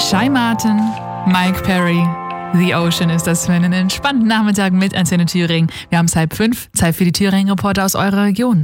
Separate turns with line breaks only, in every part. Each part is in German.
Shy Martin, Mike Perry, The Ocean ist das für einen entspannten Nachmittag mit Antenne Thüringen. Wir haben es 4:30, Zeit für die Thüringen-Reporter aus eurer Region.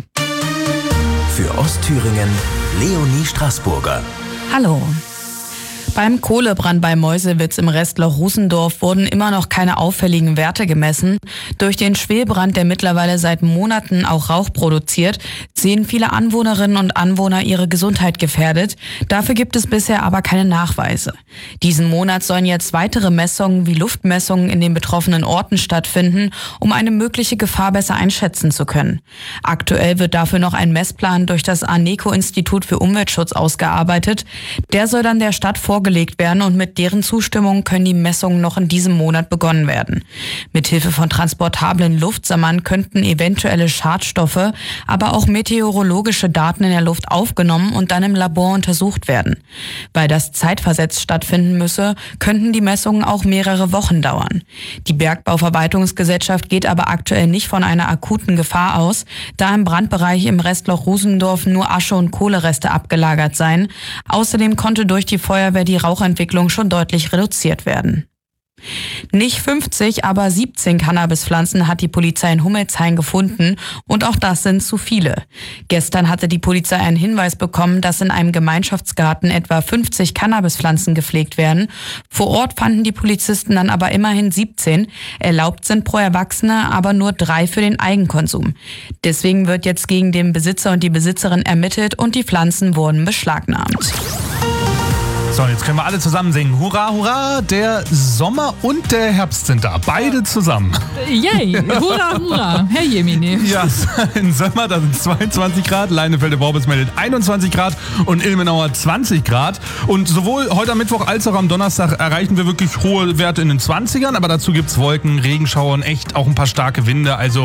Für Ostthüringen, Leonie Straßburger.
Hallo. Beim Kohlebrand bei Meuselwitz im Restloch Rusendorf wurden immer noch keine auffälligen Werte gemessen. Durch den Schwelbrand, der mittlerweile seit Monaten auch Rauch produziert, sehen viele Anwohnerinnen und Anwohner ihre Gesundheit gefährdet. Dafür gibt es bisher aber keine Nachweise. Diesen Monat sollen jetzt weitere Messungen wie Luftmessungen in den betroffenen Orten stattfinden, um eine mögliche Gefahr besser einschätzen zu können. Aktuell wird dafür noch ein Messplan durch das ANECO-Institut für Umweltschutz ausgearbeitet. Der soll dann der Stadt vorgelegt werden und mit deren Zustimmung können die Messungen noch in diesem Monat begonnen werden. Mithilfe von transportablen Luftsammern könnten eventuelle Schadstoffe, aber auch meteorologische Daten in der Luft aufgenommen und dann im Labor untersucht werden. Weil das zeitversetzt stattfinden müsse, könnten die Messungen auch mehrere Wochen dauern. Die Bergbauverwaltungsgesellschaft geht aber aktuell nicht von einer akuten Gefahr aus, da im Brandbereich im Restloch Rusendorf nur Asche- und Kohlereste abgelagert seien. Außerdem konnte durch die Feuerwehr die Rauchentwicklung schon deutlich reduziert werden. Nicht 50, aber 17 Cannabispflanzen hat die Polizei in Hummelshain gefunden und auch das sind zu viele. Gestern hatte die Polizei einen Hinweis bekommen, dass in einem Gemeinschaftsgarten etwa 50 Cannabispflanzen gepflegt werden. Vor Ort fanden die Polizisten dann aber immerhin 17. Erlaubt sind pro Erwachsene aber nur 3 für den Eigenkonsum. Deswegen wird jetzt gegen den Besitzer und die Besitzerin ermittelt und die Pflanzen wurden beschlagnahmt.
So, jetzt können wir alle zusammen singen. Hurra, hurra, der Sommer und der Herbst sind da. Beide zusammen.
Yay, hurra, hurra, Herr Jemini.
Ja, in Sömmer, da sind 22 Grad, Leinefelde-Worbis meldet 21 Grad und Ilmenauer 20 Grad. Und sowohl heute am Mittwoch als auch am Donnerstag erreichen wir wirklich hohe Werte in den 20ern, aber dazu gibt's Wolken, Regenschauer und echt auch ein paar starke Winde. Also